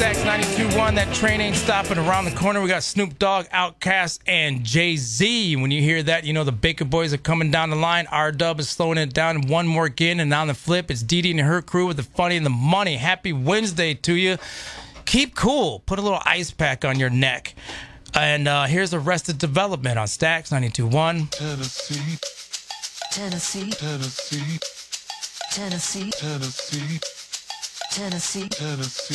Stacks 92.1. That train ain't stopping around the corner. We got Snoop Dogg, Outkast, and Jay-Z. When you hear that, you know the Baker Boys are coming down the line. R-Dub is slowing it down one more again. And on the flip, it's Dee Dee and her crew with the funny and the money. Happy Wednesday to you. Keep cool. Put a little ice pack on your neck. And here's Arrested Development on Stacks 92.1. Tennessee, Tennessee, Tennessee, Tennessee, Tennessee, Tennessee. Tennessee.